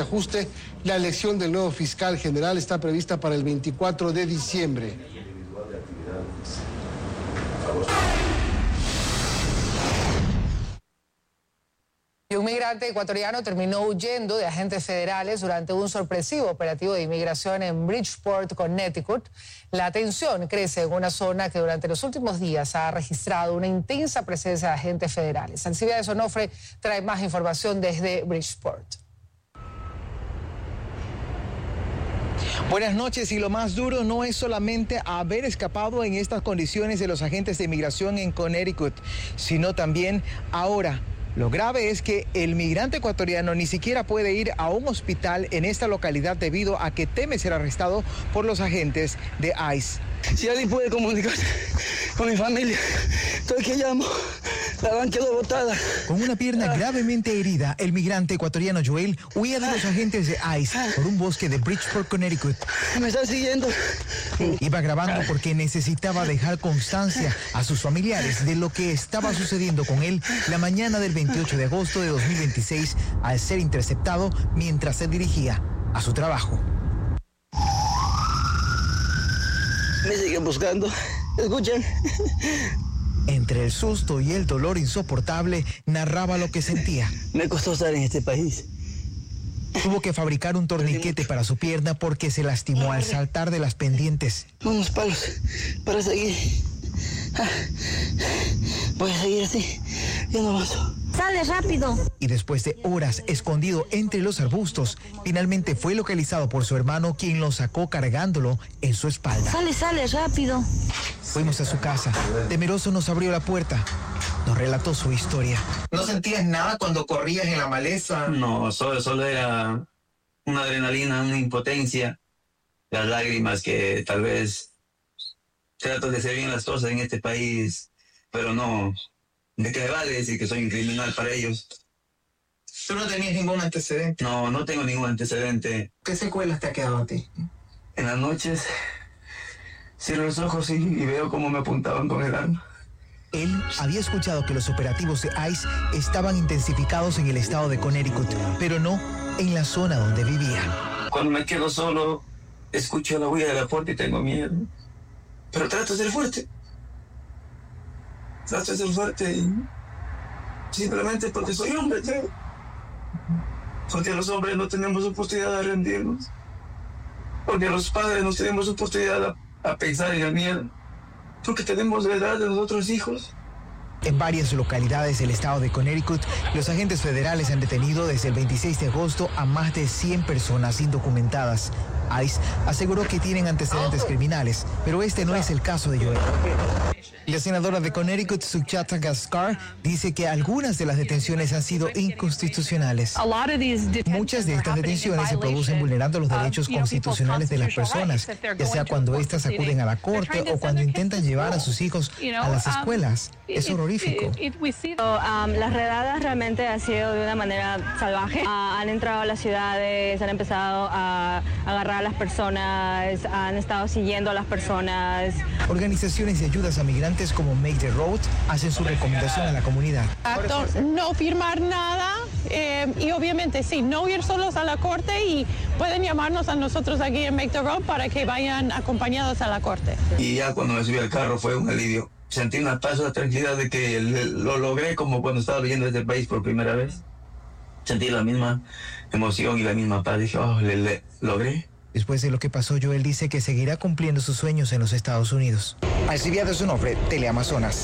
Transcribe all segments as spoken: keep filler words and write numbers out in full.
Ajuste, la elección del nuevo fiscal general está prevista para el veinticuatro de diciembre. Y un migrante ecuatoriano terminó huyendo de agentes federales durante un sorpresivo operativo de inmigración en Bridgeport, Connecticut. La tensión crece en una zona que durante los últimos días ha registrado una intensa presencia de agentes federales. Alcibiades Onofre trae más información desde Bridgeport. Buenas noches, y lo más duro no es solamente haber escapado en estas condiciones de los agentes de inmigración en Connecticut, sino también ahora. Lo grave es que el migrante ecuatoriano ni siquiera puede ir a un hospital en esta localidad debido a que teme ser arrestado por los agentes de ICE. Si alguien puede comunicarse con mi familia, estoy que llamo. La van quedó botada. Con una pierna gravemente herida, el migrante ecuatoriano Joel huía de los agentes de ICE por un bosque de Bridgeport, Connecticut. Me están siguiendo. Iba grabando porque necesitaba dejar constancia a sus familiares de lo que estaba sucediendo con él la mañana del veintiocho de agosto de dos mil veintiséis al ser interceptado mientras se dirigía a su trabajo. Me siguen buscando. Escuchen. Entre el susto y el dolor insoportable, narraba lo que sentía. Me costó estar en este país. Tuvo que fabricar un torniquete para su pierna porque se lastimó al saltar de las pendientes. Unos palos para seguir. Voy a seguir así. Ya no avanzo. ¡Sale rápido! Y después de horas escondido entre los arbustos, finalmente fue localizado por su hermano, quien lo sacó cargándolo en su espalda. ¡Sale, sale rápido! Fuimos a su casa. Temeroso nos abrió la puerta. Nos relató su historia. ¿No sentías nada cuando corrías en la maleza? No, solo, solo era una adrenalina, una impotencia, las lágrimas que tal vez trato de hacer bien las cosas en este país, pero no... ¿De qué vale decir que soy un criminal para ellos? ¿Tú no tenías ningún antecedente? No, no tengo ningún antecedente. ¿Qué secuelas te ha quedado a ti? En las noches cierro los ojos y, y veo cómo me apuntaban con el arma. Él había escuchado que los operativos de ICE estaban intensificados en el estado de Connecticut, pero no en la zona donde vivía. Cuando me quedo solo, escucho la huella de la puerta y tengo miedo. Pero trato de ser fuerte. Trato de ser fuerte y simplemente porque soy hombre, ¿sí? Porque los hombres no tenemos oportunidad de rendirnos. Porque los padres no tenemos oportunidad a, a pensar en el miedo. Porque tenemos la edad de nosotros hijos. En varias localidades del estado de Connecticut, los agentes federales han detenido desde el veintiséis de agosto a más de cien personas indocumentadas. ICE aseguró que tienen antecedentes criminales, pero este no es el caso de Joel. La senadora de Connecticut, Sujata Gaskar, dice que algunas de las detenciones han sido inconstitucionales. Muchas de estas detenciones se producen vulnerando los derechos constitucionales de las personas, ya sea cuando éstas acuden a la corte o cuando intentan llevar a sus hijos a las escuelas. Es horrorífico. Um, las redadas realmente han sido de una manera salvaje. Uh, han entrado a las ciudades, han empezado a agarrar a las personas, han estado siguiendo a las personas. Organizaciones de ayudas a migrantes como Make the Road hacen su recomendación a la comunidad. No firmar nada eh, y obviamente sí, no ir solos a la corte, y pueden llamarnos a nosotros aquí en Make the Road para que vayan acompañados a la corte. Y ya cuando me subí al carro fue un alivio. Sentí una paz, una tranquilidad de que lo logré, como cuando estaba viviendo este país por primera vez. Sentí la misma emoción y la misma paz. Dije, oh, le, le logré. Después de lo que pasó, Joel dice que seguirá cumpliendo sus sueños en los Estados Unidos. Alcibiades Onofre, Teleamazonas.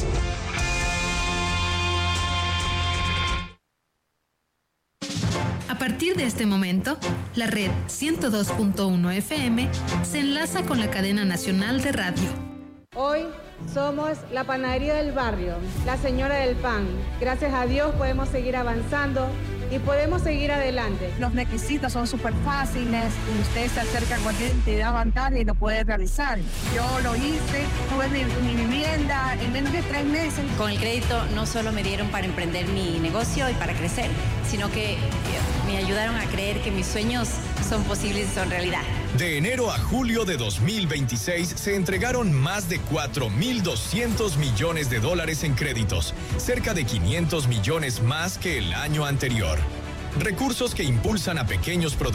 A partir de este momento, la red ciento dos punto uno F M se enlaza con la cadena nacional de radio. Hoy somos la panadería del barrio, la señora del pan. Gracias a Dios podemos seguir avanzando y podemos seguir adelante. Los requisitos son súper fáciles y usted se acerca con entidad bancaria y lo puede realizar. Yo lo hice, tuve mi, mi vivienda en menos de tres meses. Con el crédito no solo me dieron para emprender mi negocio y para crecer, sino que me ayudaron a creer que mis sueños son posibles y son realidad. De enero a julio de dos mil veintiséis se entregaron más de cuatro mil doscientos millones de dólares en créditos, cerca de quinientos millones más que el año anterior. recursos que impulsan a pequeños productores